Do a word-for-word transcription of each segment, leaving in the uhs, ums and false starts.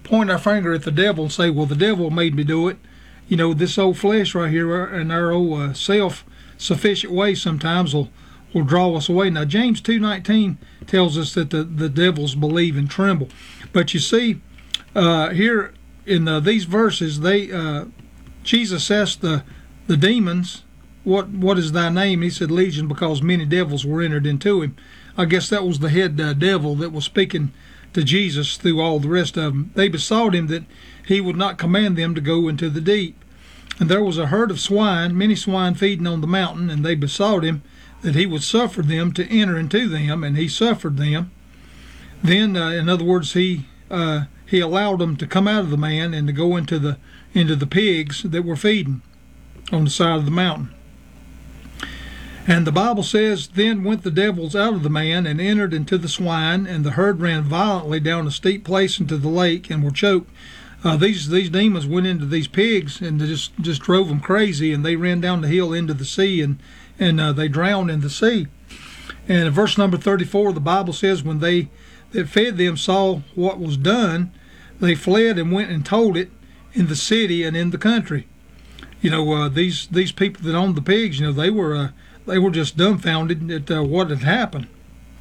point our finger at the devil and say, well, the devil made me do it. You know, this old flesh right here and our old uh, self-sufficient way sometimes will, will draw us away. Now, James two nineteen tells us that the, the devils believe and tremble. But you see, uh, here in uh, these verses, they uh, Jesus asked the, the demons, what what is thy name? He said, Legion, because many devils were entered into him. I guess that was the head uh, devil that was speaking to Jesus through all the rest of them. They besought him that he would not command them to go into the deep. And there was a herd of swine, many swine feeding on the mountain, and they besought him that he would suffer them to enter into them, and he suffered them. Then, uh, in other words, he uh, he allowed them to come out of the man and to go into the into the pigs that were feeding on the side of the mountain. And the Bible says, then went the devils out of the man and entered into the swine, and the herd ran violently down a steep place into the lake and were choked. Uh, these these demons went into these pigs and just just drove them crazy, and they ran down the hill into the sea, and and uh, they drowned in the sea. And in verse number thirty-four, the Bible says, when they that fed them saw what was done, they fled and went and told it in the city and in the country. You know, uh, these these people that owned the pigs, you know, they were uh, they were just dumbfounded at uh, what had happened.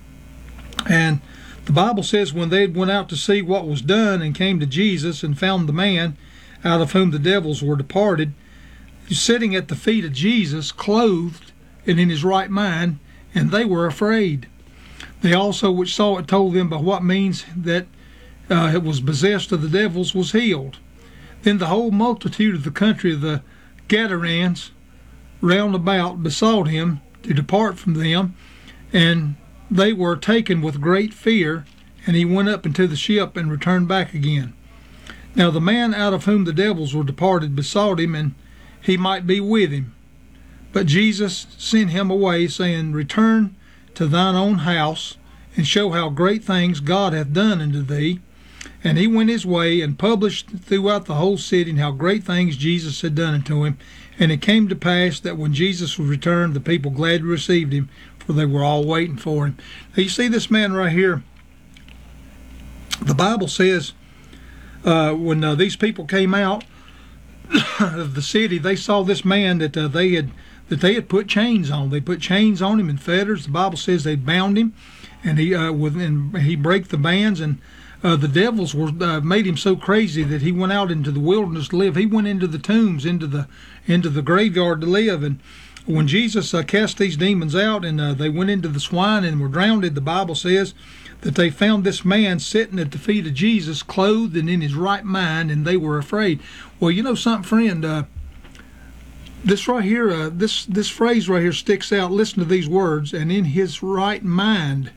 And the Bible says, when they went out to see what was done and came to Jesus and found the man out of whom the devils were departed, sitting at the feet of Jesus, clothed and in his right mind, and they were afraid. They also which saw it told them by what means that uh, it was possessed of the devils was healed. Then the whole multitude of the country of the Gadarenes round about besought him to depart from them, and they were taken with great fear, and he went up into the ship and returned back again. Now the man out of whom the devils were departed besought him, and he might be with him. But Jesus sent him away, saying, return to thine own house, and show how great things God hath done unto thee. And he went his way, and published throughout the whole city how great things Jesus had done unto him. And it came to pass that when Jesus was returned, the people gladly received him, for they were all waiting for him. Now you see this man right here. The Bible says uh, when uh, these people came out of the city, they saw this man that uh, they had that they had put chains on. They put chains on him and fetters. The Bible says they bound him, and he uh, with and he brake the bands, and uh, the devils were uh, made him so crazy that he went out into the wilderness to live. He went into the tombs, into the into the graveyard to live. And when Jesus uh, cast these demons out, and uh, they went into the swine and were drowned, the Bible says that they found this man sitting at the feet of Jesus, clothed and in his right mind, and they were afraid. Well, you know something, friend? Uh, this right here, uh, this this phrase right here sticks out. Listen to these words, and in his right mind.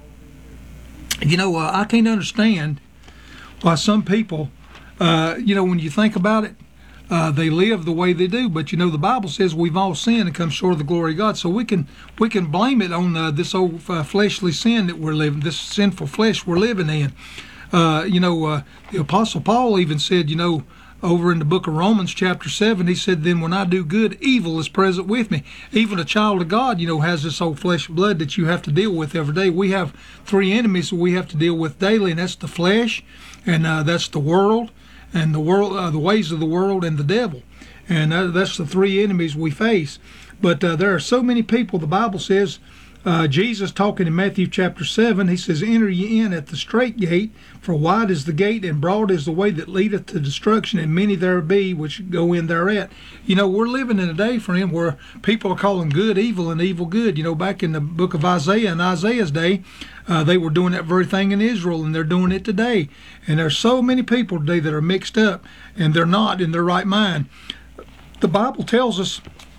You know, uh, I can't understand why some people, uh, you know, when you think about it, uh, they live the way they do. But you know, the Bible says we've all sinned and come short of the glory of God. So we can we can blame it on uh, this old uh, fleshly sin that we're living, this sinful flesh we're living in. Uh, you know, uh, the Apostle Paul even said, you know, over in the book of Romans chapter seven, he said, then when I do good, evil is present with me. Even a child of God, you know, has this old flesh and blood that you have to deal with every day. We have three enemies that we have to deal with daily, and that's the flesh, and uh, that's the world, and the world, uh, the ways of the world, and the devil. And uh, that's the three enemies we face. But uh, there are so many people, the Bible says, Uh, Jesus talking in Matthew chapter seven, he says, enter ye in at the strait gate, for wide is the gate, and broad is the way that leadeth to destruction, and many there be which go in thereat. You know, we're living in a day, friend, where people are calling good evil and evil good. You know, back in the book of Isaiah, in Isaiah's day, uh, they were doing that very thing in Israel, and they're doing it today. And there's so many people today that are mixed up, and they're not in their right mind. The Bible tells us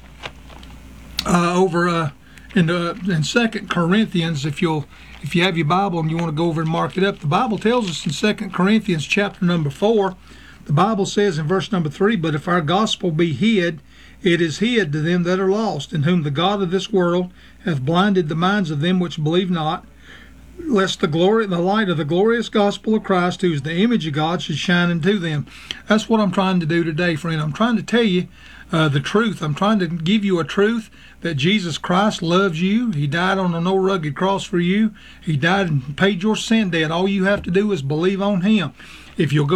uh, over... Uh, In, uh, in Second Corinthians, if you'll, if you have your Bible and you want to go over and mark it up, the Bible tells us in Second Corinthians chapter number four, the Bible says in verse number three, but if our gospel be hid, it is hid to them that are lost, in whom the God of this world hath blinded the minds of them which believe not, lest the glory, the light of the glorious gospel of Christ, who is the image of God, should shine into them. That's what I'm trying to do today, friend. I'm trying to tell you uh, the truth. I'm trying to give you a truth that Jesus Christ loves you. He died on an old rugged cross for you. He died and paid your sin debt. All you have to do is believe on him. If you'll go